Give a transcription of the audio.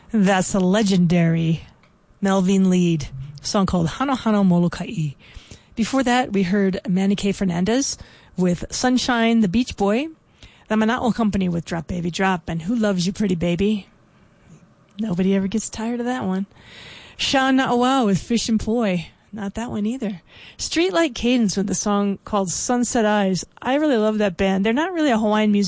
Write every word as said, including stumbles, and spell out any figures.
That's the legendary Melvin Lead, a song called Hano Hano Molokai. Before that, we heard Manny K. Fernandez with Sunshine, the Beach Boy, the Manao Company with Drop Baby Drop, and Who Loves You Pretty Baby? Nobody ever gets tired of that one. Sean Na'awau with Fish and Ploy. Not that one either. Streetlight Cadence with the song called Sunset Eyes. I really love that band. They're not really a Hawaiian music